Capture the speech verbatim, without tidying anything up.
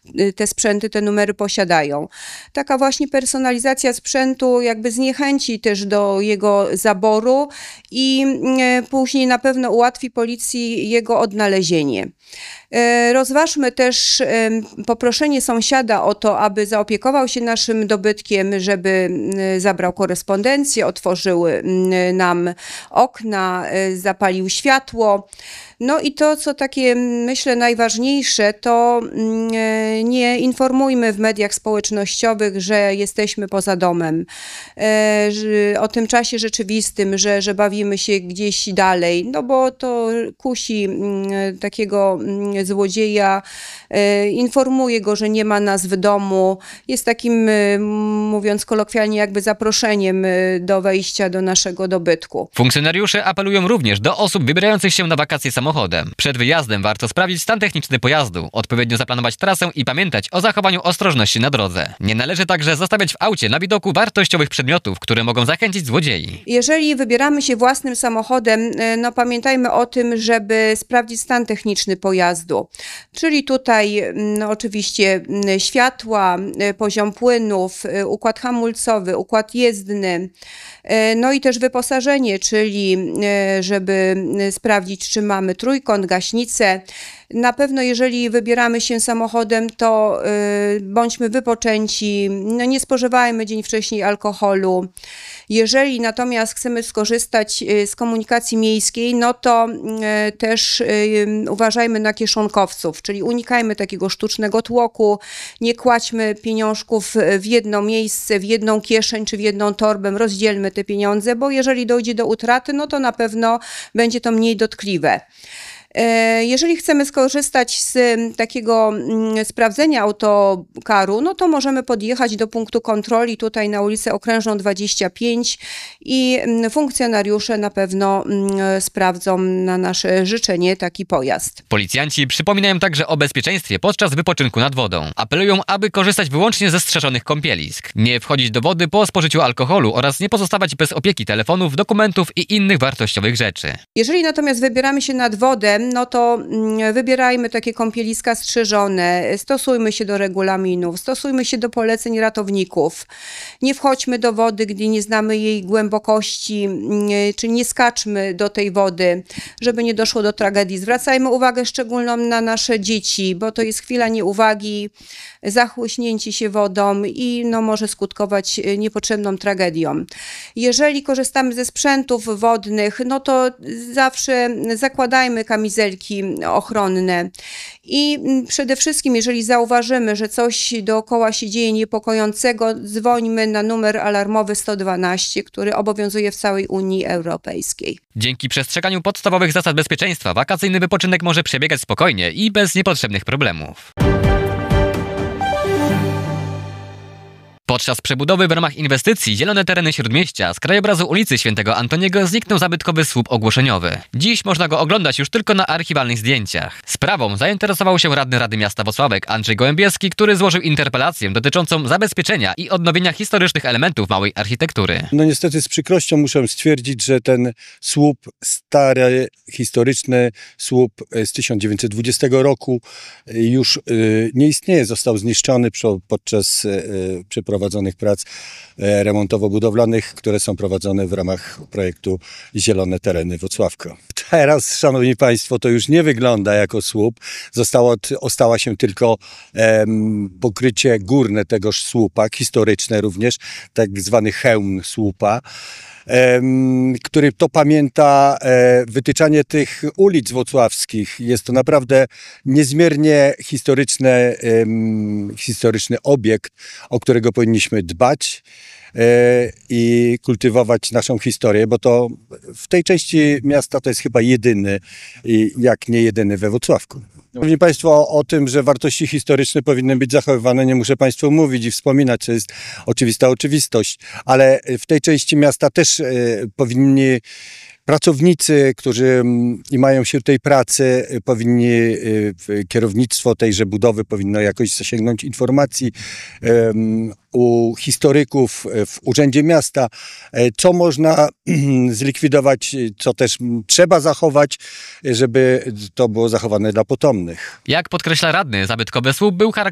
te sprzęty, te numery posiadają. Taka właśnie personalizacja sprzętu jakby zniechęci też do jego zaboru i później na pewno ułatwi policji jego odnalezienie. Rozważmy też poproszenie sąsiada o to, aby zaopiekował się naszym dobytkiem, żeby zabrał korespondencję, otworzył nam okna, zapalił światło. No i to, co takie myślę najważniejsze, to nie informujmy w mediach społecznościowych, że jesteśmy poza domem, o tym czasie rzeczywistym, że, że bawimy się gdzieś dalej, no bo to kusi takiego złodzieja, informuje go, że nie ma nas w domu, jest takim, mówiąc kolokwialnie, jakby zaproszeniem do wejścia do naszego dobytku. Funkcjonariusze apelują również do osób wybierających się na wakacje samochodem. Przed wyjazdem warto sprawdzić stan techniczny pojazdu, odpowiednio zaplanować trasę i pamiętać o zachowaniu ostrożności na drodze. Nie należy także zostawiać w aucie na widoku wartościowych przedmiotów, które mogą zachęcić złodziei. Jeżeli wybieramy się własnym samochodem, no pamiętajmy o tym, żeby sprawdzić stan techniczny pojazdu. Czyli tutaj no, oczywiście światła, poziom płynów, układ hamulcowy, układ jezdny, no i też wyposażenie, czyli żeby sprawdzić, czy mamy trójkąt, gaśnicę. Na pewno jeżeli wybieramy się samochodem, to y, bądźmy wypoczęci, no nie spożywajmy dzień wcześniej alkoholu. Jeżeli natomiast chcemy skorzystać y, z komunikacji miejskiej, no to y, też y, uważajmy na kieszonkowców, czyli unikajmy takiego sztucznego tłoku, nie kładźmy pieniążków w jedno miejsce, w jedną kieszeń czy w jedną torbę, rozdzielmy te pieniądze, bo jeżeli dojdzie do utraty, no to na pewno będzie to mniej dotkliwe. Jeżeli chcemy skorzystać z takiego sprawdzenia autokaru, no to możemy podjechać do punktu kontroli tutaj na ulicę Okrężną dwadzieścia pięć i funkcjonariusze na pewno sprawdzą na nasze życzenie taki pojazd. Policjanci przypominają także o bezpieczeństwie podczas wypoczynku nad wodą. Apelują, aby korzystać wyłącznie ze strzeżonych kąpielisk, nie wchodzić do wody po spożyciu alkoholu oraz nie pozostawać bez opieki telefonów, dokumentów i innych wartościowych rzeczy. Jeżeli natomiast wybieramy się nad wodę, no to wybierajmy takie kąpieliska strzeżone, stosujmy się do regulaminów, stosujmy się do poleceń ratowników. Nie wchodźmy do wody, gdy nie znamy jej głębokości, czy nie skaczmy do tej wody, żeby nie doszło do tragedii. Zwracajmy uwagę szczególną na nasze dzieci, bo to jest chwila nieuwagi, zachłyśnięcie się wodą i no, może skutkować niepotrzebną tragedią. Jeżeli korzystamy ze sprzętów wodnych, no to zawsze zakładajmy kamizelki ochronne i przede wszystkim, jeżeli zauważymy, że coś dookoła się dzieje niepokojącego, dzwońmy na numer alarmowy sto dwanaście, który obowiązuje w całej Unii Europejskiej. Dzięki przestrzeganiu podstawowych zasad bezpieczeństwa wakacyjny wypoczynek może przebiegać spokojnie i bez niepotrzebnych problemów. Podczas przebudowy w ramach inwestycji Zielone Tereny Śródmieścia z krajobrazu ulicy Świętego Antoniego zniknął zabytkowy słup ogłoszeniowy. Dziś można go oglądać już tylko na archiwalnych zdjęciach. Sprawą zainteresował się radny Rady Miasta Włocławek Andrzej Gołębieski, który złożył interpelację dotyczącą zabezpieczenia i odnowienia historycznych elementów małej architektury. No niestety z przykrością muszę stwierdzić, że ten słup, stary, historyczny słup z tysiąc dziewięćset dwudziestego roku już y, nie istnieje, został zniszczony podczas y, przeprowadzenia prowadzonych prac remontowo-budowlanych, które są prowadzone w ramach projektu Zielone Tereny Włocławka. Teraz, szanowni państwo, to już nie wygląda jako słup. Zostało, ostała się tylko em, pokrycie górne tegoż słupa, historyczne również, tak zwany hełm słupa, em, który to pamięta e, wytyczanie tych ulic włocławskich. Jest to naprawdę niezmiernie historyczne, em, historyczny obiekt, o którego powinniśmy dbać i kultywować naszą historię, bo to w tej części miasta to jest chyba jedyny, jak nie jedyny we Włocławku. Szanowni Państwo, o tym, że wartości historyczne powinny być zachowywane, nie muszę Państwu mówić i wspominać, to jest oczywista oczywistość, ale w tej części miasta też powinni pracownicy, którzy i mają się tej pracy, powinni, kierownictwo tejże budowy powinno jakoś zasięgnąć informacji um, u historyków w Urzędzie Miasta, co można zlikwidować, co też trzeba zachować, żeby to było zachowane dla potomnych. Jak podkreśla radny, zabytkowy słup był charakterystyczny